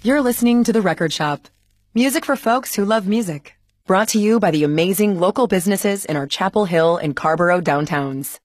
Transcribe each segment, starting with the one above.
You're listening to The Record Shop. Music for folks who love music. Brought to you by the amazing local businesses in our Chapel Hill and Carborough downtowns.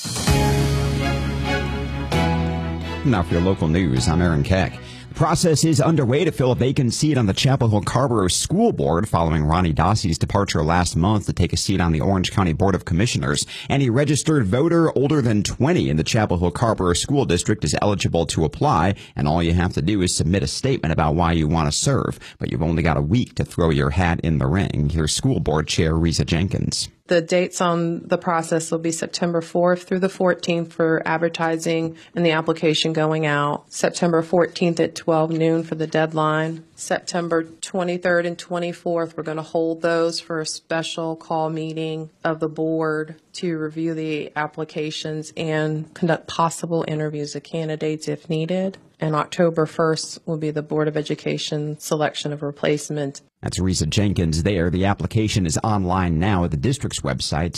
Now for your local news, I'm Aaron Keck. The process is underway to fill a vacant seat on the Chapel Hill Carborough School Board following Ronnie Dossey's departure last month to take a seat on the Orange County Board of Commissioners. Any registered voter older than 20 in the Chapel Hill Carborough School District is eligible to apply, and all you have to do is submit a statement about why you want to serve. But you've only got a week to throw your hat in the ring. Here's School Board Chair Risa Jenkins. The dates on the process will be September 4th through the 14th for advertising and the application going out. September 14th at 12 noon for the deadline. September 23rd and 24th, we're going to hold those for a special call meeting of the board to review the applications and conduct possible interviews of candidates if needed. And October 1st will be the Board of Education selection of replacement. That's Risa Jenkins there. The application is online now at the district's website,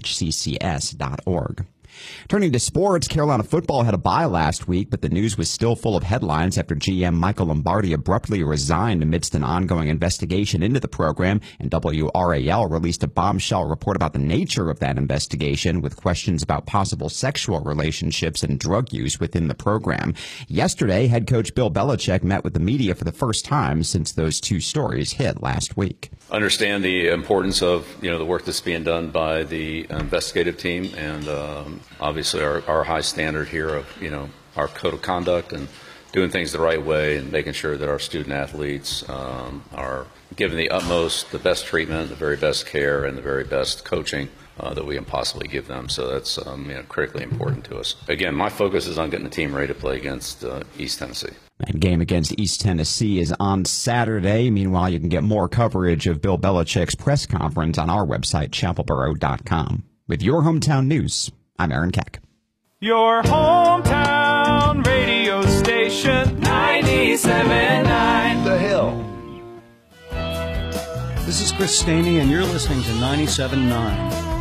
chccs.org. Turning to sports, Carolina football had a bye last week, but the news was still full of headlines after GM Michael Lombardi abruptly resigned amidst an ongoing investigation into the program, and WRAL released a bombshell report about the nature of that investigation with questions about possible sexual relationships and drug use within the program. Yesterday, head coach Bill Belichick met with the media for the first time since those two stories hit last week. Understand the importance of the work that's being done by the investigative team, and obviously our high standard here of our code of conduct and doing things the right way and making sure that our student athletes are given the best treatment, the very best care, and the very best coaching that we can possibly give them. So that's critically important to us. Again, my focus is on getting the team ready to play against East Tennessee. And game against East Tennessee is on Saturday. Meanwhile, you can get more coverage of Bill Belichick's press conference on our website, chapelboro.com. With your hometown news, I'm Aaron Keck. Your hometown radio station, 97.9 The Hill. This is Chris Staney, and you're listening to 97.9.